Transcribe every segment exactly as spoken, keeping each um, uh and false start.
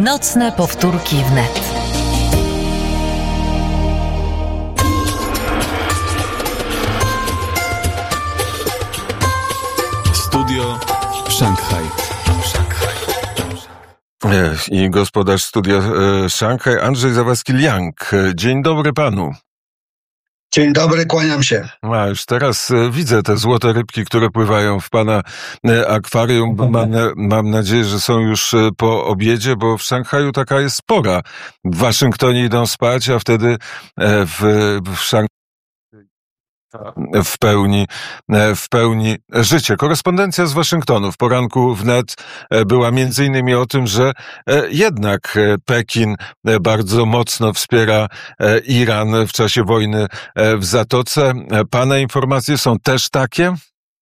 Nocne powtórki wnet. Studio Szanghaj. I gospodarz studia Szanghaj, Andrzej Zawadzki-Liang. Dzień dobry panu. Dzień dobry, kłaniam się. A już teraz widzę te złote rybki, które pływają w pana akwarium. Mam, mam nadzieję, że są już po obiedzie, bo w Szanghaju taka jest pora. W Waszyngtonie idą spać, a wtedy w, w Szanghaju w pełni, w pełni życie. Korespondencja z Waszyngtonu w poranku wnet była między innymi o tym, że jednak Pekin bardzo mocno wspiera Iran w czasie wojny w Zatoce. Pana informacje są też takie?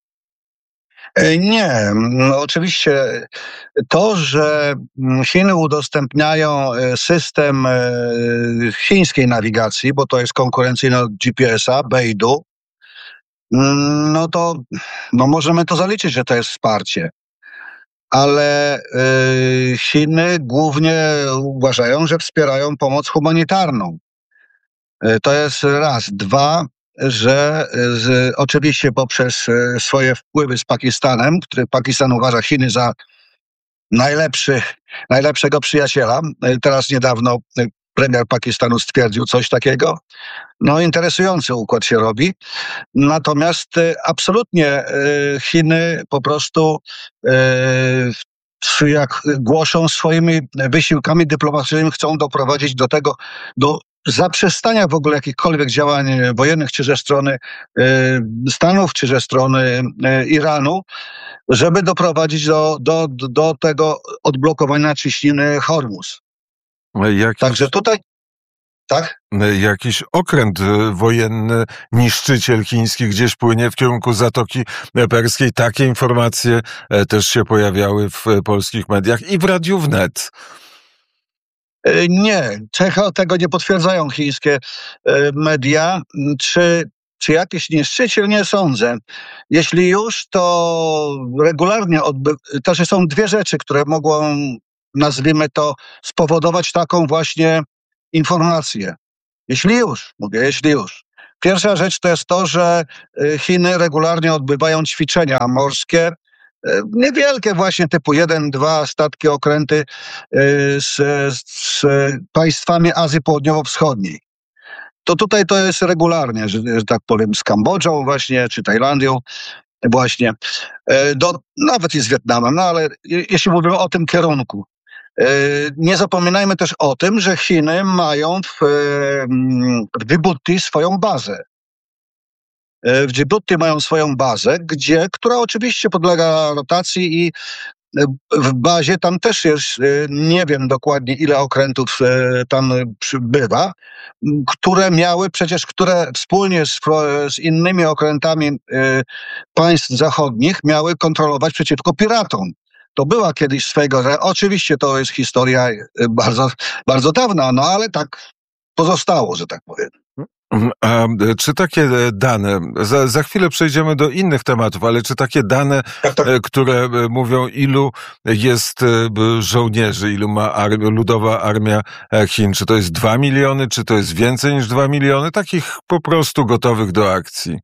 Nie, no oczywiście to, że Chiny udostępniają system chińskiej nawigacji, bo to jest konkurencyjny od G P S-a, Beidou, no to no możemy to zaliczyć, że to jest wsparcie. Ale y, Chiny głównie uważają, że wspierają pomoc humanitarną. Y, to jest raz. Dwa, że z, oczywiście poprzez y, swoje wpływy z Pakistanem, który Pakistan uważa Chiny za najlepszy, najlepszego przyjaciela. Y, teraz niedawno y, premier Pakistanu stwierdził coś takiego. No interesujący układ się robi. Natomiast y, absolutnie y, Chiny po prostu y, jak głoszą swoimi wysiłkami dyplomatycznymi, chcą doprowadzić do tego, do zaprzestania w ogóle jakichkolwiek działań wojennych, czy ze strony y, Stanów, czy ze strony y, Iranu, żeby doprowadzić do, do, do tego odblokowania ciśniny Hormuz. Jakiś... Także tutaj tak? Jakiś okręt wojenny, niszczyciel chiński gdzieś płynie w kierunku Zatoki Perskiej. Takie informacje też się pojawiały w polskich mediach i w Radiu Wnet. Nie, tego nie potwierdzają chińskie media. Czy, czy jakiś niszczyciel? Nie sądzę. Jeśli już, to regularnie odbywa... Też są dwie rzeczy, które mogą, nazwijmy to, spowodować taką właśnie informację. Jeśli już, mówię, jeśli już. Pierwsza rzecz to jest to, że Chiny regularnie odbywają ćwiczenia morskie, niewielkie właśnie typu jeden, dwa statki, okręty z, z państwami Azji Południowo-Wschodniej. To tutaj to jest regularnie, że, że tak powiem, z Kambodżą właśnie, czy Tajlandią właśnie, do, nawet i z Wietnamem, no ale jeśli mówimy o tym kierunku. Nie zapominajmy też o tym, że Chiny mają w, w Djibouti swoją bazę. W Djibouti mają swoją bazę, gdzie, która oczywiście podlega rotacji i w bazie tam też jest, nie wiem dokładnie ile okrętów tam przybywa, które miały przecież, które wspólnie z, z innymi okrętami państw zachodnich miały kontrolować przeciwko piratom. To była kiedyś swego, że oczywiście to jest historia bardzo, bardzo dawna, no ale tak pozostało, że tak powiem. A czy takie dane, za, za chwilę przejdziemy do innych tematów, ale czy takie dane, tak, tak. które mówią, ilu jest żołnierzy, ilu ma armia, ludowa armia Chin, czy to jest dwa miliony, czy to jest więcej niż dwa miliony, takich po prostu gotowych do akcji?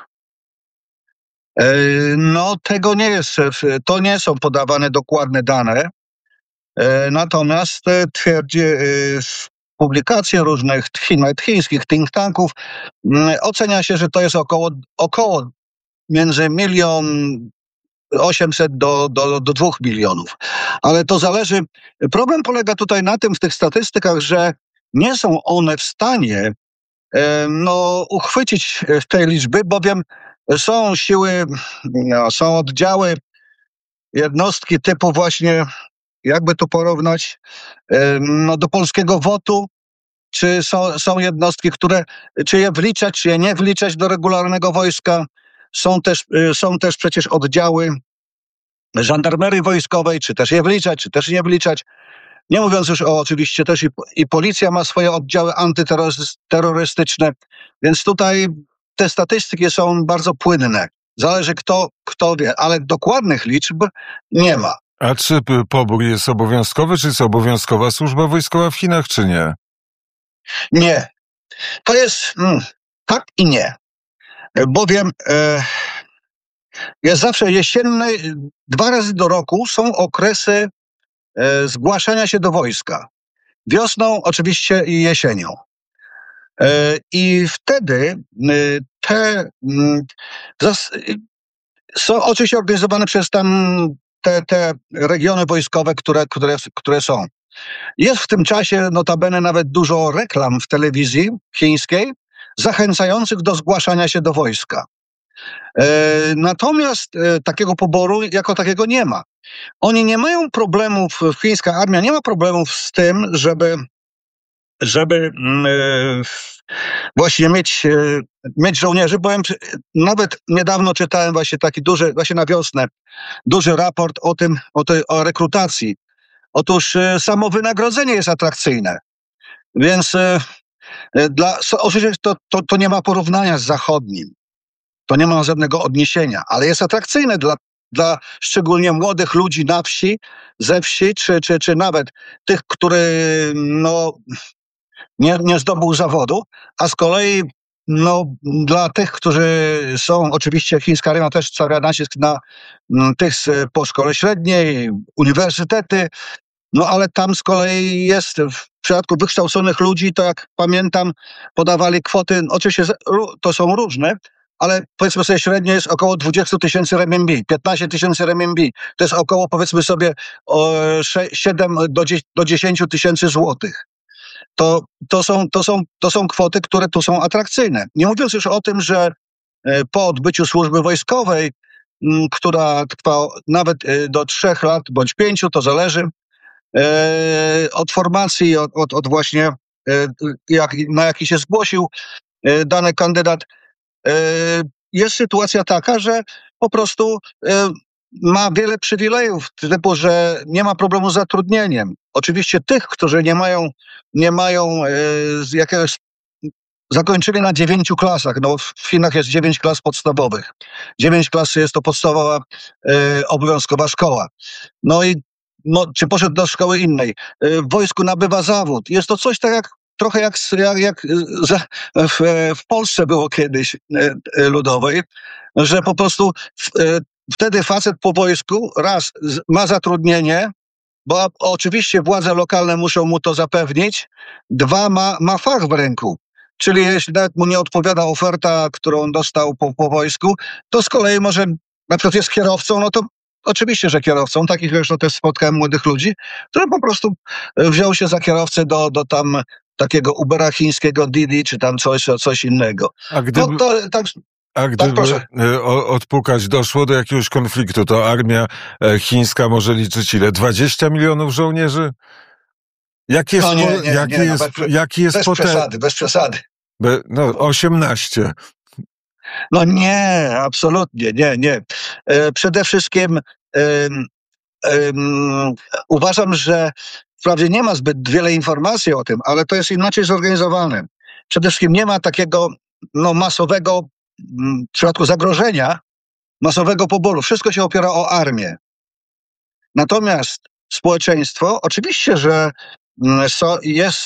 No tego nie jest, to nie są podawane dokładne dane, natomiast twierdzi publikacje różnych nawet chińskich think tanków, ocenia się, że to jest około, około między milion osiemset do, do, do dwóch milionów. Ale to zależy, problem polega tutaj na tym w tych statystykach, że nie są one w stanie no, uchwycić tej liczby, bowiem są siły, no, są oddziały, jednostki typu właśnie, jakby to porównać, no, do polskiego wotu, czy są, są jednostki, które, czy je wliczać, czy je nie wliczać do regularnego wojska. Są też, są też przecież oddziały żandarmerii wojskowej, czy też je wliczać, czy też nie wliczać. Nie mówiąc już o, oczywiście też i, i policja ma swoje oddziały antyterrorystyczne, więc tutaj te statystyki są bardzo płynne. Zależy kto, kto wie, ale dokładnych liczb nie ma. A czy pobór jest obowiązkowy? Czy jest obowiązkowa służba wojskowa w Chinach, czy nie? Nie. To jest mm, tak i nie. Bowiem e, jest zawsze jesienny, dwa razy do roku są okresy e, zgłaszania się do wojska. Wiosną oczywiście i jesienią. E, I wtedy e, te mm, zas, są oczywiście organizowane przez tam te, te regiony wojskowe, które, które, które są. Jest w tym czasie notabene nawet dużo reklam w telewizji chińskiej zachęcających do zgłaszania się do wojska. E, natomiast e, takiego poboru jako takiego nie ma. Oni nie mają problemów, chińska armia nie ma problemów z tym, żeby, żeby e, właśnie mieć, e, mieć żołnierzy. Byłem, nawet niedawno czytałem właśnie taki duży, właśnie na wiosnę, duży raport o tym, o tej, o rekrutacji. Otóż e, samo wynagrodzenie jest atrakcyjne. Więc e, dla, oczywiście to, to, to nie ma porównania z zachodnim. To nie ma żadnego odniesienia, ale jest atrakcyjne dla, dla szczególnie młodych ludzi na wsi, ze wsi, czy, czy, czy nawet tych, który no, nie, nie zdobył zawodu, a z kolei no, dla tych, którzy są, oczywiście chińska armia też stawia nacisk na m, tych z, po szkole średniej, uniwersytety, no ale tam z kolei jest, w przypadku wykształconych ludzi, to jak pamiętam, podawali kwoty, oczywiście to są różne, ale powiedzmy sobie średnio jest około dwadzieścia tysięcy renminbi, piętnaście tysięcy renminbi. To jest około powiedzmy sobie o siedem do dziesięciu tysięcy złotych. To, to, są, to, są, to są kwoty, które tu są atrakcyjne. Nie mówiąc już o tym, że po odbyciu służby wojskowej, która trwa nawet do trzech lat bądź pięciu, to zależy od formacji, od, od, od właśnie jak, na jaki się zgłosił dany kandydat, jest sytuacja taka, że po prostu ma wiele przywilejów, typu, że nie ma problemu z zatrudnieniem. Oczywiście tych, którzy nie mają, nie mają z jakiegoś, zakończyli na dziewięciu klasach. No, w Chinach jest dziewięć klas podstawowych. Dziewięć klas jest to podstawowa obowiązkowa szkoła. No i no, czy poszedł do szkoły innej. W wojsku nabywa zawód. Jest to coś tak jak trochę jak, jak, jak w, w Polsce było kiedyś ludowej, że po prostu wtedy facet po wojsku raz ma zatrudnienie, bo oczywiście władze lokalne muszą mu to zapewnić, dwa ma, ma fach w ręku. Czyli jeśli nawet mu nie odpowiada oferta, którą dostał po, po wojsku, to z kolei może, na przykład jest kierowcą, no to oczywiście, że kierowcą, takich zresztą też spotkałem młodych ludzi, który po prostu wziął się za kierowcę do, do tam takiego Ubera chińskiego, Didi, czy tam coś, coś innego. A gdyby, no to, tak, a gdyby tak, odpukać doszło do jakiegoś konfliktu, to armia chińska może liczyć ile? dwadzieścia milionów żołnierzy? Jaki jest, no nie, nie, jaki nie, jest, no bez, jaki jest bez potem... przesady, bez przesady. Be, no, osiemnaście. No nie, absolutnie, nie, nie. E, przede wszystkim e, e, uważam, że wprawdzie nie ma zbyt wiele informacji o tym, ale to jest inaczej zorganizowane. Przede wszystkim nie ma takiego no, masowego, w przypadku zagrożenia, masowego poboru. Wszystko się opiera o armię. Natomiast społeczeństwo, oczywiście, że so, jest...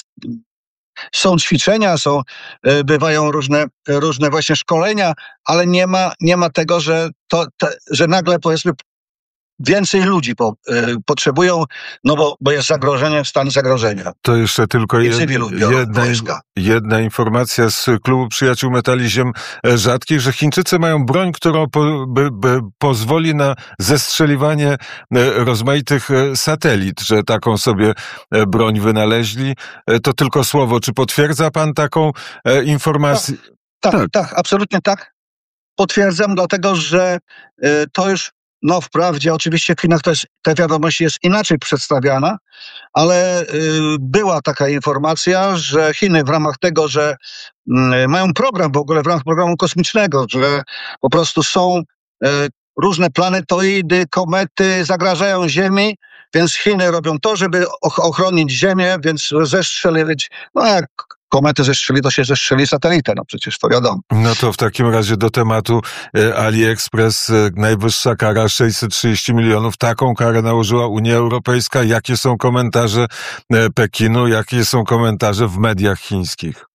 Są ćwiczenia, są, bywają różne, różne właśnie szkolenia, ale nie ma, nie ma tego, że, to, te, że nagle powiedzmy więcej ludzi po, y, potrzebują, no bo, bo jest zagrożenie, stan zagrożenia. To jeszcze tylko jed, jedna, jedna informacja z Klubu Przyjaciół Metali Ziem Rzadkich, że Chińczycy mają broń, która po, by, by pozwoli na zestrzeliwanie rozmaitych satelit, że taką sobie broń wynaleźli. To tylko słowo. Czy potwierdza pan taką informację? Tak, tak, tak, tak, absolutnie tak. Potwierdzam, dlatego że y, to już No wprawdzie oczywiście w Chinach to jest, ta wiadomość jest inaczej przedstawiana, ale y, była taka informacja, że Chiny w ramach tego, że y, mają program w ogóle, w ramach programu kosmicznego, że po prostu są y, różne planetoidy, komety zagrażają Ziemi, więc Chiny robią to, żeby ochronić Ziemię, więc zestrzelić, no jak kometę zestrzeli, to się zestrzeli satelitę, no przecież to wiadomo. No to w takim razie do tematu AliExpress, najwyższa kara sześćset trzydzieści milionów. Taką karę nałożyła Unia Europejska. Jakie są komentarze Pekinu, jakie są komentarze w mediach chińskich?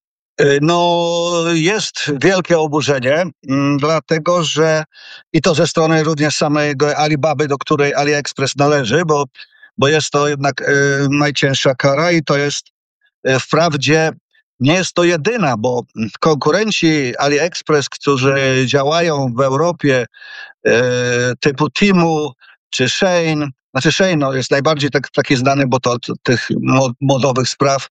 No, jest wielkie oburzenie, dlatego że i to ze strony również samego Alibaby, do której AliExpress należy, bo, bo jest to jednak y, najcięższa kara i to jest y, wprawdzie nie jest to jedyna, bo konkurenci AliExpress, którzy działają w Europie y, typu Temu czy Shein, znaczy Shein no, jest najbardziej tak, taki znany, bo to, to tych modowych spraw,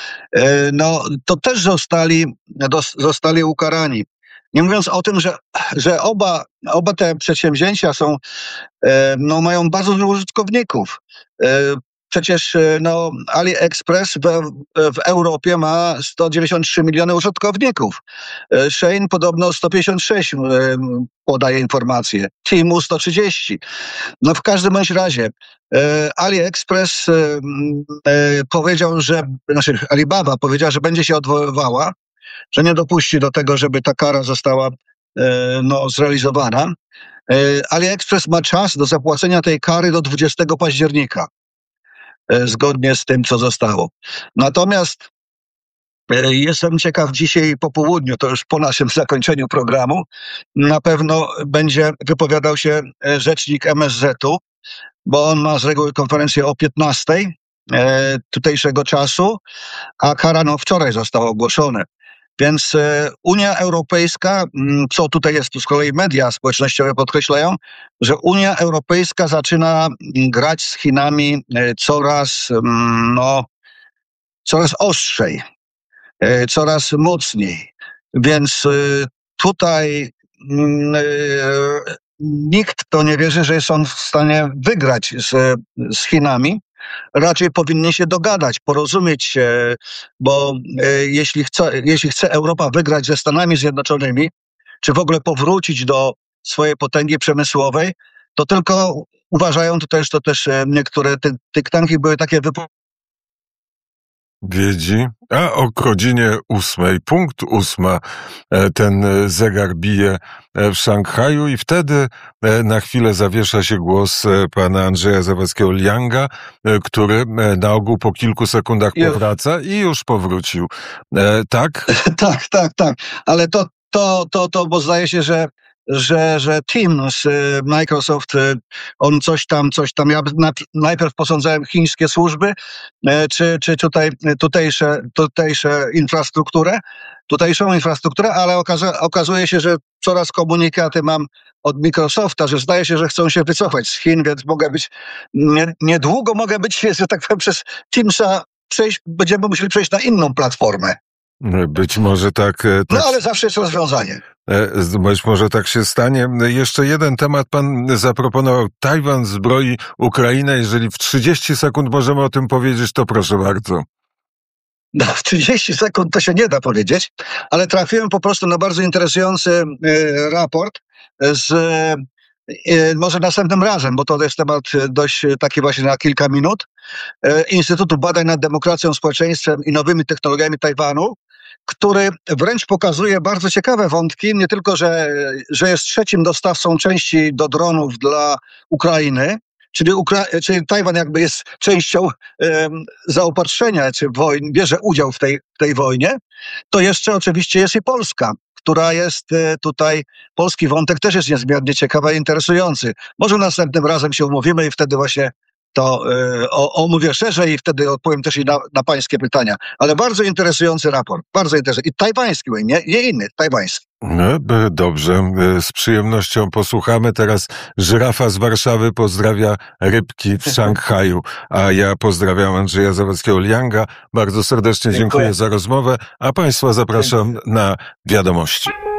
no to też zostali, dos, zostali ukarani. Nie mówiąc o tym, że, że oba, oba te przedsięwzięcia są, no, mają bardzo wielu użytkowników. Przecież no, AliExpress w, w Europie ma sto dziewięćdziesiąt trzy miliony użytkowników. Shein podobno sto pięćdziesiąt sześć podaje informacje. Temu sto trzydzieści. No w każdym bądź razie AliExpress powiedział, że, znaczy Alibaba powiedziała, że będzie się odwoływała, że nie dopuści do tego, żeby ta kara została no, zrealizowana. AliExpress ma czas do zapłacenia tej kary do dwudziestego października. Zgodnie z tym, co zostało. Natomiast jestem ciekaw, dzisiaj po południu, to już po naszym zakończeniu programu, na pewno będzie wypowiadał się rzecznik M S Z-u, bo on ma z reguły konferencję o piętnastej tutejszego czasu, a kara no wczoraj została ogłoszona. Więc Unia Europejska, co tutaj jest, tu z kolei media społecznościowe podkreślają, że Unia Europejska zaczyna grać z Chinami coraz, no, coraz ostrzej, coraz mocniej. Więc tutaj nikt to nie wierzy, że jest on w stanie wygrać z, z Chinami. Raczej powinni się dogadać, porozumieć się, bo jeśli chce, jeśli chce Europa wygrać ze Stanami Zjednoczonymi, czy w ogóle powrócić do swojej potęgi przemysłowej, to tylko uważają, to też, to też niektóre think tanki były takie wypowiedzi. Wiedzi, a o godzinie ósmej, punkt ósma, ten zegar bije w Szanghaju i wtedy na chwilę zawiesza się głos pana Andrzeja Zawadzkiego-Lianga, który na ogół po kilku sekundach powraca i już powrócił. Tak? tak, tak, tak. Ale to, to, to, to, bo zdaje się, że że, że Tim z Microsoft, on coś tam, coś tam, ja najpierw posądzałem chińskie służby, czy, czy tutaj, tutejsze, tutejsze infrastrukturę, tutejszą infrastrukturę, ale okaza, okazuje się, że coraz komunikaty mam od Microsofta, że zdaje się, że chcą się wycofać z Chin, więc mogę być, nie, niedługo mogę być, że tak powiem, przez Teamsa przejść, będziemy musieli przejść na inną platformę. Być może tak, tak. No ale zawsze jest rozwiązanie. Być może tak się stanie. Jeszcze jeden temat pan zaproponował. Tajwan zbroi Ukrainę. Jeżeli w trzydzieści sekund możemy o tym powiedzieć, to proszę bardzo. No, w trzydzieści sekund to się nie da powiedzieć, ale trafiłem po prostu na bardzo interesujący y, raport z y, może następnym razem, bo to jest temat dość taki właśnie na kilka minut, y, Instytutu Badań nad Demokracją, Społeczeństwem i Nowymi Technologiami Tajwanu, który wręcz pokazuje bardzo ciekawe wątki, nie tylko, że, że jest trzecim dostawcą części do dronów dla Ukrainy, czyli, Ukra- czyli Tajwan jakby jest częścią um, zaopatrzenia, czy wojn, bierze udział w tej, w tej wojnie, to jeszcze oczywiście jest i Polska, która jest e, tutaj, polski wątek też jest niezmiernie ciekawy i interesujący. Może następnym razem się umówimy i wtedy właśnie to y, o, omówię szerzej i wtedy odpowiem też i na, na pańskie pytania. Ale bardzo interesujący raport, bardzo interesujący. I tajwański, nie, nie inny, tajwański. No, dobrze, z przyjemnością posłuchamy. Teraz Żyrafa z Warszawy pozdrawia rybki w Szanghaju, a ja pozdrawiam Andrzeja Zawadzkiego-Lianga. Bardzo serdecznie dziękuję, dziękuję za rozmowę, a państwa zapraszam dziękuję. na wiadomości.